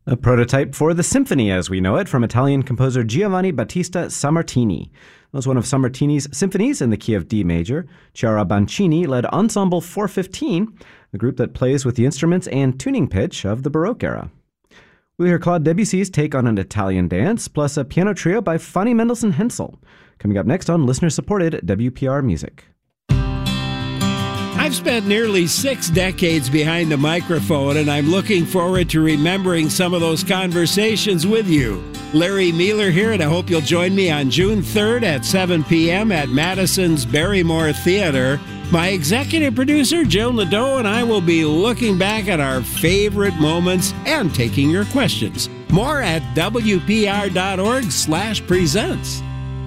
A prototype for the symphony as we know it from Italian composer Giovanni Battista Sammartini. It was one of Sammartini's symphonies in the key of D major. Chiara Bancini led Ensemble 415, a group that plays with the instruments and tuning pitch of the Baroque era. We'll hear Claude Debussy's take on an Italian dance, plus a piano trio by Fanny Mendelssohn Hensel. Coming up next on listener-supported WPR Music. I've spent nearly 6 decades behind the microphone, and I'm looking forward to remembering some of those conversations with you. Larry Mealer here, and I hope you'll join me on June 3rd at 7 p.m. at Madison's Barrymore Theater. My executive producer, Jill Nadeau, and I will be looking back at our favorite moments and taking your questions. More at WPR.org/presents.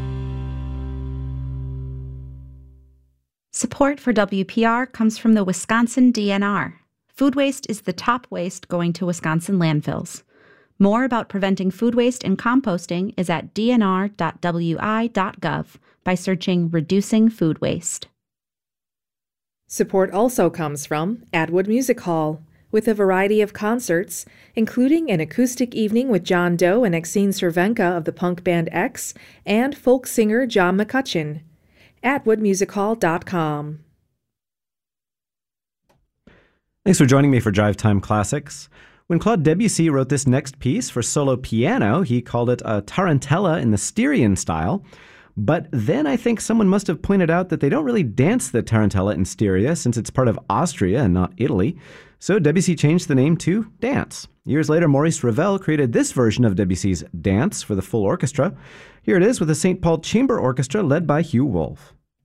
Support for WPR comes from the Wisconsin DNR. Food waste is the top waste going to Wisconsin landfills. More about preventing food waste and composting is at dnr.wi.gov by searching Reducing Food Waste. Support also comes from Atwood Music Hall, with a variety of concerts, including an acoustic evening with John Doe and Exene Cervenka of the punk band X, and folk singer John McCutcheon. AtwoodMusicHall.com. Thanks for joining me for Drive Time Classics. When Claude Debussy wrote this next piece for solo piano, he called it a tarantella in the Styrian style. But then I think someone must have pointed out that they don't really dance the tarantella in Styria since it's part of Austria and not Italy. So Debussy changed the name to Dance. Years later, Maurice Ravel created this version of Debussy's Dance for the full orchestra. Here it is with the St. Paul Chamber Orchestra led by Hugh Wolf.